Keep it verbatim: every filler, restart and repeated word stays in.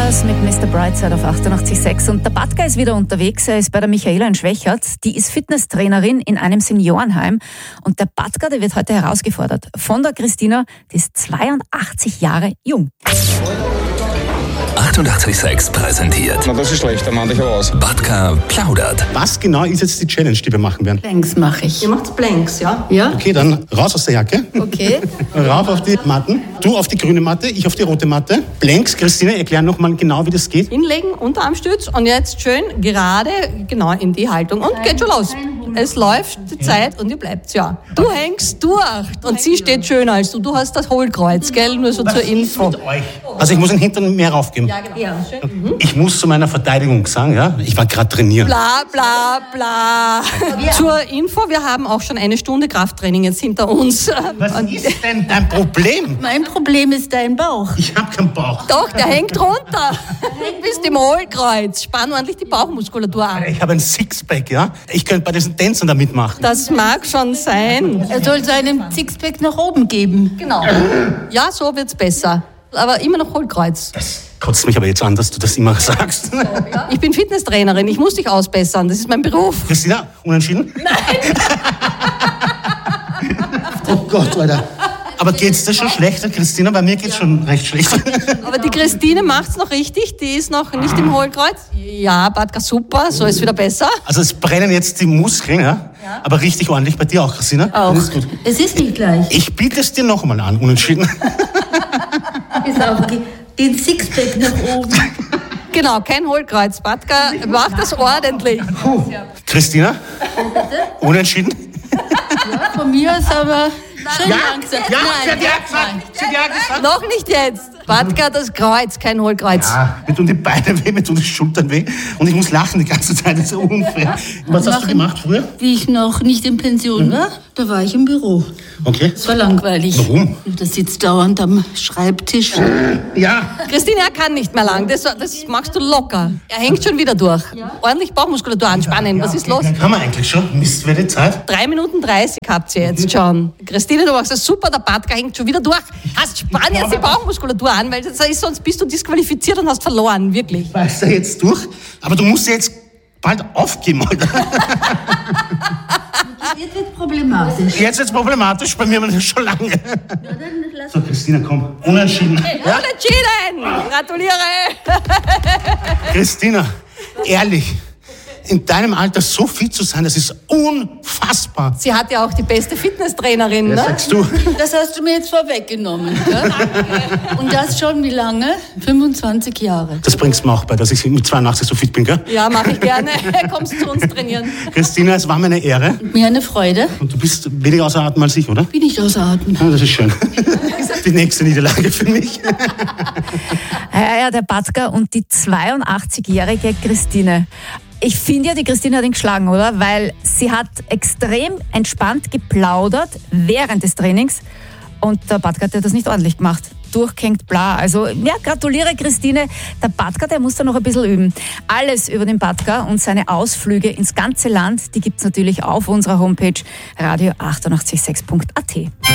Thomas mit Mister Brightside auf achtundachtzig Komma sechs. Und der Batka ist wieder unterwegs. Er ist bei der Michaela in Schwächert. Die ist Fitnesstrainerin in einem Seniorenheim. Und der Batka, der wird heute herausgefordert von der Christina, die ist zweiundachtzig Jahre jung. achtundachtzig Komma sechs präsentiert. Na, das ist schlecht, dann mach ich aber aus. Batka plaudert. Was genau ist jetzt die Challenge, die wir machen werden? Planks mache ich. Ihr macht Planks, ja? Ja? Okay, dann raus aus der Jacke. Okay. Rauf auf die Matten. Du auf die grüne Matte, ich auf die rote Matte. Planks, Christine, erklär nochmal genau, wie das geht. Hinlegen, Unterarmstütz und jetzt schön gerade, genau in die Haltung und geht schon los. Es läuft die Zeit und ihr bleibt, ja. Du hängst durch und sie steht schöner als du. Du hast das Hohlkreuz, gell? Nur so zur Info. Also ich muss den Hintern mehr raufgeben. Ja, genau. Ja, schön. Mhm. Ich muss zu meiner Verteidigung sagen, ja, ich war gerade trainieren. Bla, bla, bla. Zur Info, wir haben auch schon eine Stunde Krafttraining jetzt hinter uns. Was Und ist denn dein Problem? Mein Problem ist dein Bauch. Ich habe keinen Bauch. doch, der hängt runter. Du bist im Hohlkreuz. Spann ordentlich die Bauchmuskulatur an. Ich habe ein Sixpack, ja. Ich könnte bei diesen Tänzern da mitmachen. Das mag schon sein. Er soll seinem Sixpack nach oben geben. Genau. Ja, so wird's besser. Aber immer noch Hohlkreuz. Das kotzt mich aber jetzt an, dass du das immer sagst. Ich bin Fitnesstrainerin, ich muss dich ausbessern, das ist mein Beruf. Christina, unentschieden? Nein! Oh Gott, Alter. Aber geht's dir schon schlechter, Christina? Bei mir geht's schon recht schlecht. Aber die Christine macht's noch richtig, die ist noch nicht im Hohlkreuz. Ja, Batka, super, so ist wieder besser. Also es brennen jetzt die Muskeln, ja? Ja. Aber richtig ordentlich bei dir auch, Christina? Auch. Das ist gut. Es ist nicht gleich. Ich biete es dir noch einmal an, unentschieden. Ist auch okay. Den Sixpack nach oben. Genau, kein Hohlkreuz. Batka, mach das ordentlich. Puh. Christina? Unentschieden? Ja, von mir aus aber schon Ja, langsam. ja, Nein, sie hat ja nein. gesagt, sie hat ja gesagt. Noch nicht jetzt. Batka, das Kreuz, kein Hohlkreuz. Ja, mir tun die Beine weh, mir tun die Schultern weh und ich muss lachen die ganze Zeit, das ist so unfair. Was hast du gemacht früher? Wie ich noch nicht in Pension Mhm. war, da war ich im Büro. Okay. Das war langweilig. Warum? Da sitzt dauernd am Schreibtisch. Ja. Christine, er kann nicht mehr lang, das, das machst du locker. Er hängt schon wieder durch. Ordentlich Bauchmuskulatur anspannen, was ist los? Dann kann man eigentlich schon. Mist, wer die Zeit? Drei Minuten dreißig habt ihr jetzt schon. Christine, du machst das super, der Batka hängt schon wieder durch. Hast spann jetzt die Bauchmuskulatur an, weil das ist, sonst bist du disqualifiziert und hast verloren, wirklich. Weißt du jetzt durch? Aber du musst jetzt bald aufgeben, Alter. Jetzt wird problematisch. Jetzt wird's problematisch, bei mir war das schon lange. Ja, dann lass So, Christina, komm. Unentschieden. Ja? Unentschieden! Gratuliere! Christina, ehrlich, in deinem Alter so fit zu sein, das ist unfassbar. Sie hat ja auch die beste Fitnesstrainerin, Was ne? sagst du? Das hast du mir jetzt vorweggenommen. Ja? Und das schon wie lange? fünfundzwanzig Jahre. Das bringst du mir auch bei, dass ich mit zweiundachtzig so fit bin, gell? Ja, mache ich gerne. Kommst zu uns trainieren. Christina, es war mir eine Ehre. Mir eine Freude. Und du bist weniger außer Atem als ich, oder? Bin ich außer Atem. Ja, das ist schön. Die nächste Niederlage für mich. Ja, ja, der Batka und die zweiundachtzig-jährige Christine. Ich finde ja, die Christine hat ihn geschlagen, oder? Weil sie hat extrem entspannt geplaudert während des Trainings und der Batka hat das nicht ordentlich gemacht. Durchgehängt, bla. Also, ja, gratuliere Christine. Der Batka, der muss da noch ein bisschen üben. Alles über den Batka und seine Ausflüge ins ganze Land, die gibt's natürlich auf unserer Homepage radio achtundachtzig sechs punkt a t.